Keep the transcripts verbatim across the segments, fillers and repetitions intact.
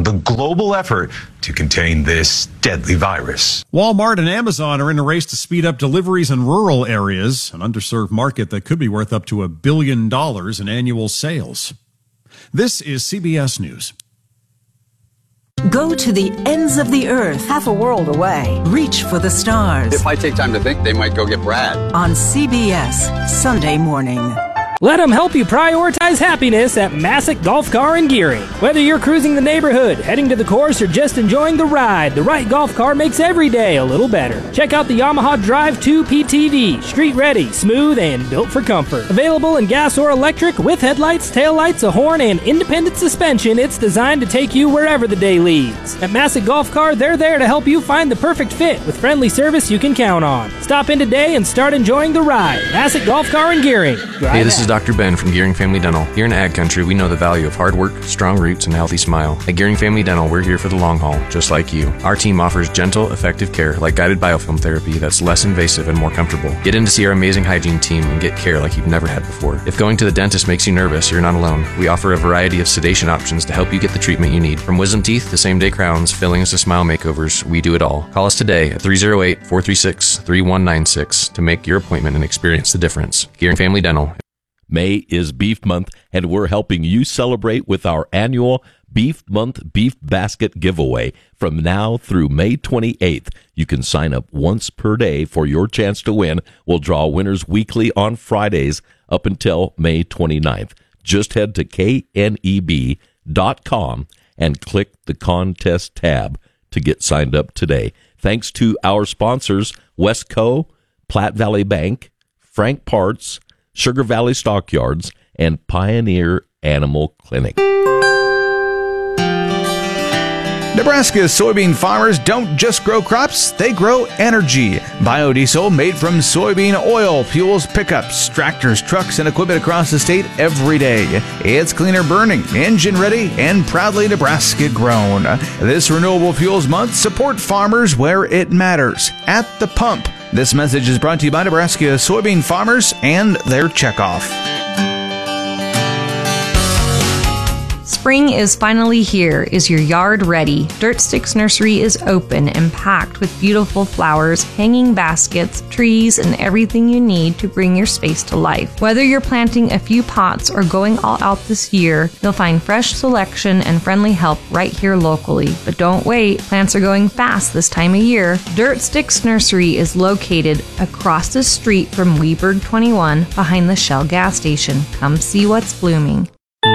the global effort to contain this deadly virus. Walmart and Amazon are in a race to speed up deliveries in rural areas, an underserved market that could be worth up to a billion dollars in annual sales. This is C B S News. Go to the ends of the earth, half a world away. Reach for the stars. If I take time to think, they might go get Brad. On C B S, Sunday morning. Let them help you prioritize happiness at Massick Golf Car and Gearing. Whether you're cruising the neighborhood, heading to the course, or just enjoying the ride, the right golf car makes every day a little better. Check out the Yamaha Drive two P T V. Street ready, smooth, and built for comfort. Available in gas or electric with headlights, taillights, a horn, and independent suspension, it's designed to take you wherever the day leads. At Massick Golf Car, they're there to help you find the perfect fit with friendly service you can count on. Stop in today and start enjoying the ride. Massick Golf Car and Gearing. Drive hey, this out. is Doctor Ben from Gearing Family Dental. Here in Ag Country, we know the value of hard work, strong roots, and a healthy smile. At Gearing Family Dental, we're here for the long haul, just like you. Our team offers gentle, effective care like guided biofilm therapy that's less invasive and more comfortable. Get in to see our amazing hygiene team and get care like you've never had before. If going to the dentist makes you nervous, you're not alone. We offer a variety of sedation options to help you get the treatment you need. From wisdom teeth to same-day crowns, fillings to smile makeovers, we do it all. Call us today at three oh eight, four three six, three one nine six to make your appointment and experience the difference. Gearing Family Dental. May is Beef Month, and we're helping you celebrate with our annual Beef Month Beef Basket Giveaway. From now through May twenty-eighth, you can sign up once per day for your chance to win. We'll draw winners weekly on Fridays up until May twenty-ninth. Just head to K N E B dot com and click the contest tab to get signed up today. Thanks to our sponsors, Westco, Platte Valley Bank, Frank Parts, Sugar Valley Stockyards, and Pioneer Animal Clinic. Nebraska's soybean farmers don't just grow crops, they grow energy. Biodiesel made from soybean oil fuels pickups, tractors, trucks, and equipment across the state every day. It's cleaner burning, engine ready, and proudly Nebraska grown. This Renewable Fuels Month, support farmers where it matters, at the pump. This message is brought to you by Nebraska soybean farmers and their checkoff. Spring is finally here. Is your yard ready? Dirt Sticks Nursery is open and packed with beautiful flowers, hanging baskets, trees, and everything you need to bring your space to life. Whether you're planting a few pots or going all out this year, you'll find fresh selection and friendly help right here locally. But don't wait, plants are going fast this time of year. Dirt Sticks Nursery is located across the street from Weberg twenty-one behind the Shell gas station. Come see what's blooming.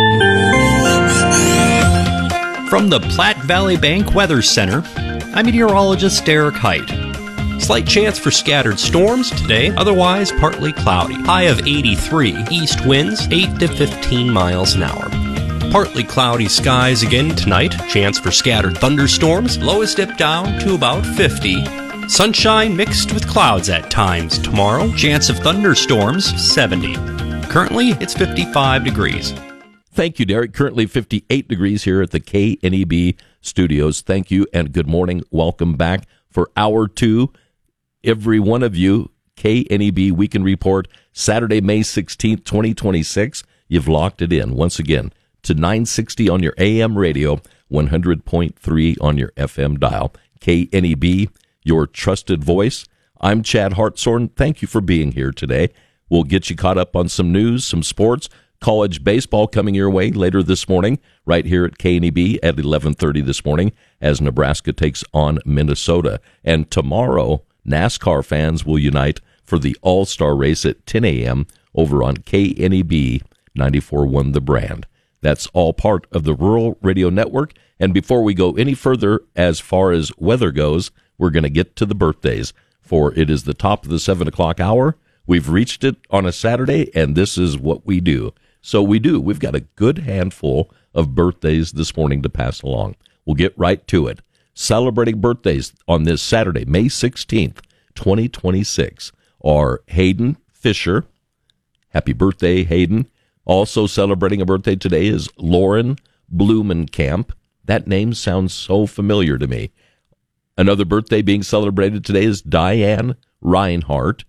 From the Platte Valley Bank Weather Center, I'm meteorologist Derek Height. Slight chance for scattered storms today, otherwise partly cloudy. High of eighty-three, east winds eight to fifteen miles an hour. Partly cloudy skies again tonight, chance for scattered thunderstorms, lowest dip down to about fifty. Sunshine mixed with clouds at times tomorrow, chance of thunderstorms seventy. Currently, it's fifty-five degrees. Thank you, Derek. Currently fifty-eight degrees here at the K N E B studios. Thank you and good morning. Welcome back for hour two. Every one of you, K N E B Weekend Report, Saturday, May sixteenth, twenty twenty-six. You've locked it in once again to nine sixty on your A M radio, one hundred point three on your F M dial. K N E B, your trusted voice. I'm Chad Hartshorn. Thank you for being here today. We'll get you caught up on some news, some sports. College baseball coming your way later this morning, right here at K N E B at eleven thirty this morning as Nebraska takes on Minnesota. And tomorrow, NASCAR fans will unite for the All-Star race at ten a.m. over on K N E B ninety-four point one The Brand. That's all part of the Rural Radio Network. And before we go any further as far as weather goes, we're going to get to the birthdays, for it is the top of the seven o'clock hour. We've reached it on a Saturday, and this is what we do. So we do. We've got a good handful of birthdays this morning to pass along. We'll get right to it. Celebrating birthdays on this Saturday, May sixteenth, twenty twenty-six, are Hayden Fisher. Happy birthday, Hayden. Also celebrating a birthday today is Lauren Blumenkamp. That name sounds so familiar to me. Another birthday being celebrated today is Diane Reinhardt,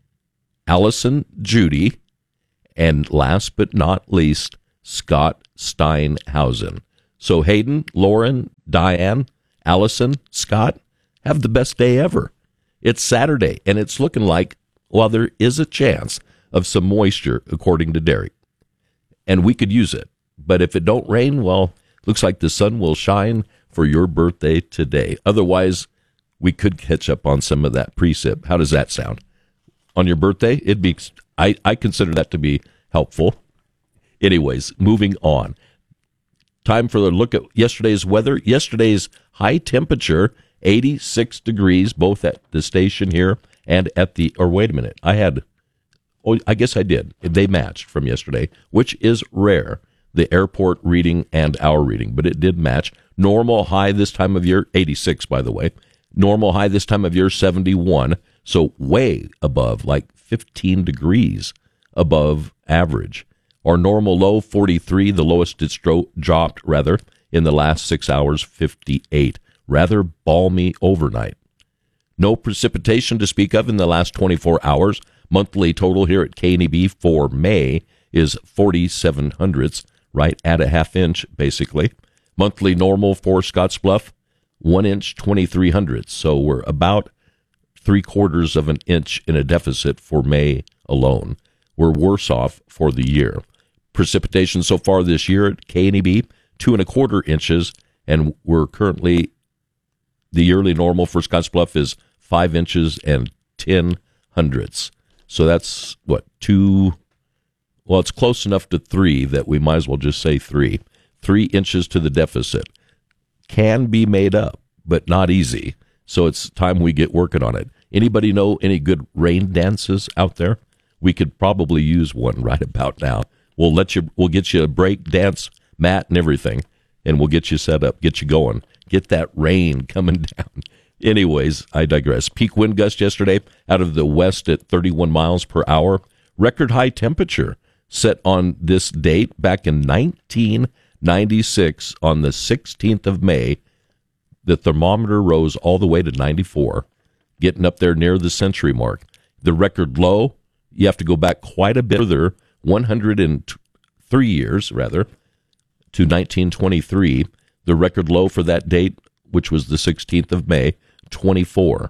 Allison Judy, and last but not least, Scott Steinhausen. So Hayden, Lauren, Diane, Allison, Scott, have the best day ever. It's Saturday, and it's looking like, well, there is a chance of some moisture, according to Derek. And we could use it. But if it don't rain, well, looks like the sun will shine for your birthday today. Otherwise, we could catch up on some of that precip. How does that sound? On your birthday, it'd be, I, I consider that to be helpful. Anyways, moving on. Time for a look at yesterday's weather. Yesterday's high temperature, eighty-six degrees, both at the station here and at the, or wait a minute, I had, oh, I guess I did. They matched from yesterday, which is rare, the airport reading and our reading, but it did match. Normal high this time of year, eighty-six, by the way. Normal high this time of year, seventy-one, so way above, like fifteen degrees above average. Our normal low, forty-three, the lowest it's dro- dropped, rather, in the last six hours, fifty-eight. Rather balmy overnight. No precipitation to speak of in the last twenty-four hours. Monthly total here at K N E B for May is forty-seven hundredths, right at a half inch, basically. Monthly normal for Scottsbluff, one inch, twenty-three hundredths. So we're about three quarters of an inch in a deficit for May alone. We're worse off for the year. Precipitation so far this year at K N E B, two and a quarter inches, and we're currently, the yearly normal for Scottsbluff is five inches and ten hundredths. So that's, what, two, well, it's close enough to three that we might as well just say three. Three inches to the deficit. Can be made up, but not easy. So it's time we get working on it. Anybody know any good rain dances out there? We could probably use one right about now. We'll let you, we'll get you a break dance mat and everything, and we'll get you set up, get you going. Get that rain coming down. Anyways, I digress. Peak wind gust yesterday out of the west at thirty-one miles per hour. Record high temperature set on this date back in nineteen ninety-six on the sixteenth of May. The thermometer rose all the way to ninety-four, getting up there near the century mark. The record low, you have to go back quite a bit further, one hundred three years, rather, to nineteen twenty-three. The record low for that date, which was the sixteenth of May, twenty-four.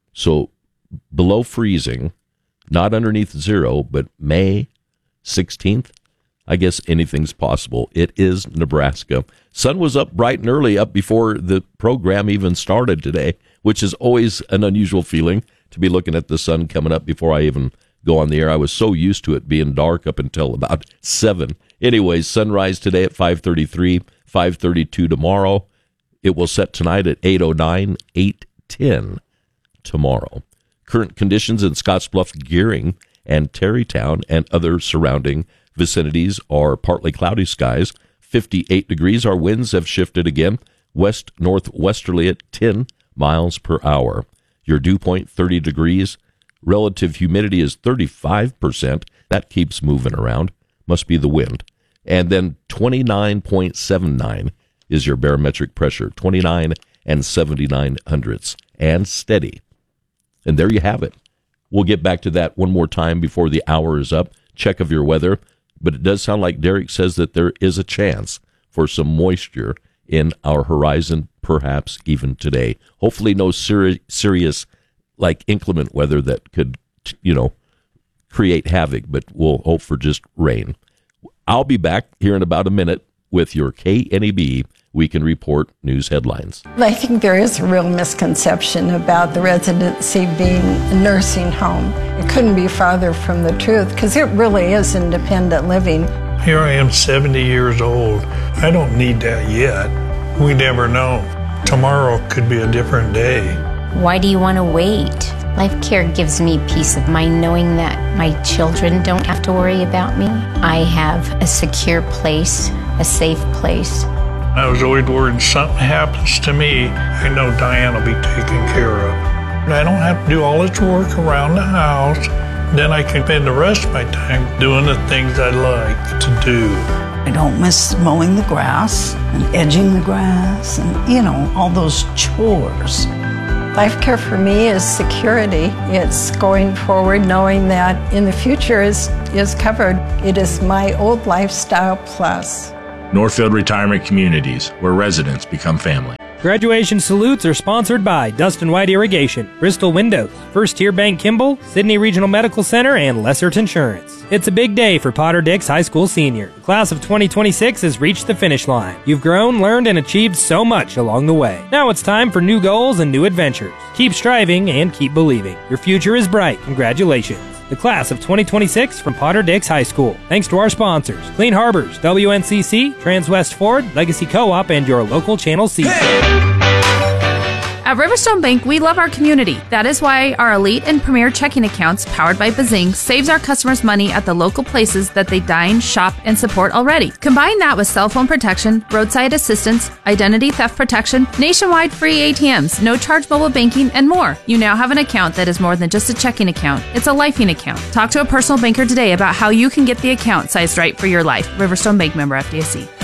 So below freezing, not underneath zero, but May sixteenth, I guess anything's possible. It is Nebraska. Sun was up bright and early, up before the program even started today, which is always an unusual feeling to be looking at the sun coming up before I even go on the air. I was so used to it being dark up until about seven. Anyways, sunrise today at five thirty-three, five thirty-two tomorrow. It will set tonight at eight oh nine, eight ten tomorrow. Current conditions in Scottsbluff, Gearing, and Terrytown and other surrounding vicinities are partly cloudy skies, fifty-eight degrees. Our winds have shifted again, west-northwesterly at ten miles per hour. Your dew point, thirty degrees. Relative humidity is thirty-five percent. That keeps moving around. Must be the wind. And then twenty-nine point seven nine is your barometric pressure, twenty-nine and seventy-nine hundredths, and steady. And there you have it. We'll get back to that one more time before the hour is up. Check of your weather. But it does sound like Derek says that there is a chance for some moisture in our horizon, perhaps even today. Hopefully no seri- serious, like inclement weather that could, you know, create havoc, but we'll hope for just rain. I'll be back here in about a minute with your K N E B Weekend Report news headlines. I think there is a real misconception about the residency being a nursing home. It couldn't be farther from the truth because it really is independent living. Here I am, seventy years old. I don't need that yet. We never know. Tomorrow could be a different day. Why do you want to wait? Life Care gives me peace of mind knowing that my children don't have to worry about me. I have a secure place, a safe place. I was always worried something happens to me, I know Diane will be taken care of. I don't have to do all this work around the house. Then I can spend the rest of my time doing the things I like to do. I don't miss mowing the grass and edging the grass and, you know, all those chores. Life Care for me is security. It's going forward knowing that in the future is, is covered. It is my old lifestyle plus. Northfield Retirement Communities, where residents become family. Graduation salutes are sponsored by Dustin White Irrigation, Bristol Windows, First Tier Bank Kimball, Sydney Regional Medical Center, and Lessert Insurance. It's a big day for Potter Dix High School senior. The class of twenty twenty-six has reached the finish line. You've grown, learned, and achieved so much along the way. Now it's time for new goals and new adventures. Keep striving and keep believing. Your future is bright. Congratulations. The class of twenty twenty-six from Potter Dix High School. Thanks to our sponsors, Clean Harbors, W N C C, Transwest Ford, Legacy Co-op, and your local Channel C. At Riverstone Bank, we love our community. That is why our elite and premier checking accounts, powered by Bazing, saves our customers money at the local places that they dine, shop, and support already. Combine that with cell phone protection, roadside assistance, identity theft protection, nationwide free A T Ms, no-charge mobile banking, and more. You now have an account that is more than just a checking account. It's a lifing account. Talk to a personal banker today about how you can get the account sized right for your life. Riverstone Bank, member F D I C.